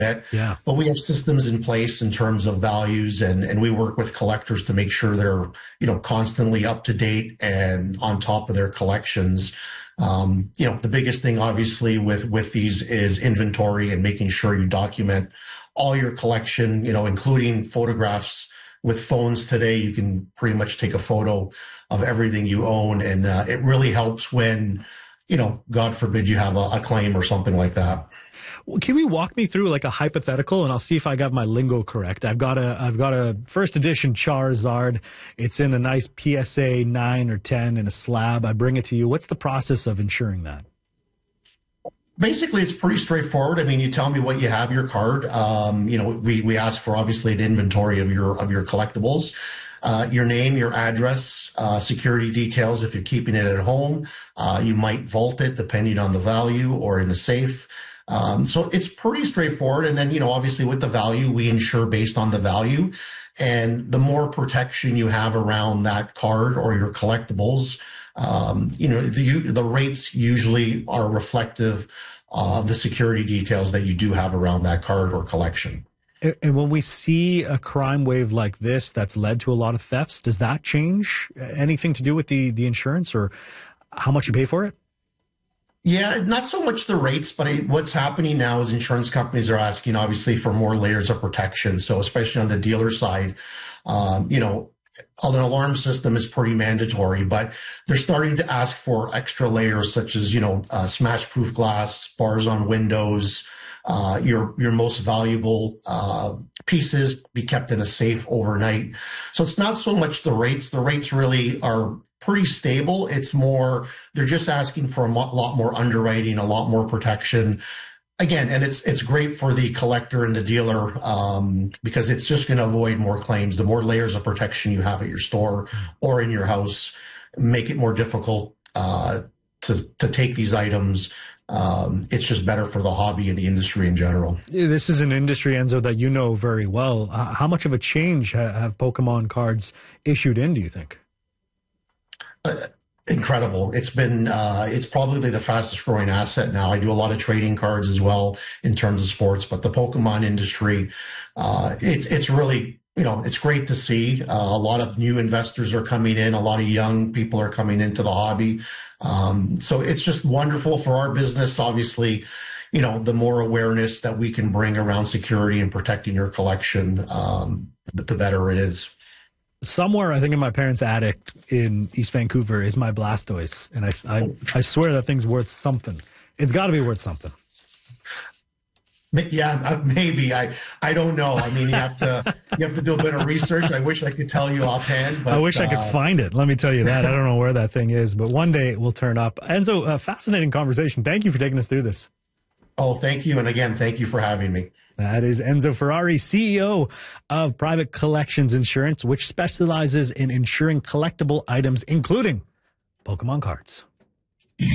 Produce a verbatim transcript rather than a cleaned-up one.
bit. Yeah. But we have systems in place in terms of values, and, and we work with collectors to make sure they're, you know, constantly up to date and on top of their collections. Um, you know, the biggest thing obviously with, with these is inventory and making sure you document all your collection, you know, including photographs. With phones today, you can pretty much take a photo of everything you own. And uh, it really helps when, you know, God forbid you have a, a claim or something like that. Well, can we walk me through like a hypothetical, and I'll see if I got my lingo correct. I've got a, I've got a first edition Charizard. It's in a nice P S A nine or ten in a slab. I bring it to you. What's the process of insuring that? Basically, it's pretty straightforward. I mean, you tell me what you have your card. Um, you know, we, we ask for obviously an inventory of your, of your collectibles, uh, your name, your address, uh, security details. If you're keeping it at home, uh, you might vault it depending on the value or in a safe. Um, so it's pretty straightforward. And then, you know, obviously with the value, we insure based on the value. And the more protection you have around that card or your collectibles, um, you know, the, the rates usually are reflective of the security details that you do have around that card or collection. And when we see a crime wave like this that's led to a lot of thefts, does that change anything to do with the, the insurance or how much you pay for it? Yeah, not so much the rates, but what's happening now is insurance companies are asking, obviously, for more layers of protection. So especially on the dealer side, um, you know, an alarm system is pretty mandatory, but they're starting to ask for extra layers such as, you know, uh, smash-proof glass, bars on windows, uh, your your most valuable uh, pieces be kept in a safe overnight. So it's not so much the rates. The rates really are pretty stable. It's more, they're just asking for a lot more underwriting, a lot more protection. Again, and it's it's great for the collector and the dealer um, because it's just going to avoid more claims. The more layers of protection you have at your store or in your house, make it more difficult uh, to to take these items. Um, it's just better for the hobby and the industry in general. This is an industry, Enzo, that you know very well. Uh, how much of a change ha- have Pokemon cards issued in, do you think? Uh, Incredible. It's been, uh, it's probably the fastest growing asset now. I do a lot of trading cards as well in terms of sports, but the Pokemon industry, uh, it, it's really, you know, it's great to see. Uh, a lot of new investors are coming in. A lot of young people are coming into the hobby. Um, so it's just wonderful for our business. Obviously, you know, the more awareness that we can bring around security and protecting your collection, um, the, the better it is. Somewhere, I think in my parents' attic in East Vancouver is my Blastoise, and I I, I swear that thing's worth something. It's got to be worth something. Yeah, maybe. I I don't know. I mean, you have to you have to do a bit of research. I wish I could tell you offhand. But, I wish uh, I could find it. Let me tell you that. I don't know where that thing is, but one day it will turn up. Enzo, a fascinating conversation. Thank you for taking us through this. Oh, thank you. And again, thank you for having me. That is Enzo Ferrari, C E O of Private Collections Insurance, which specializes in insuring collectible items, including Pokemon cards.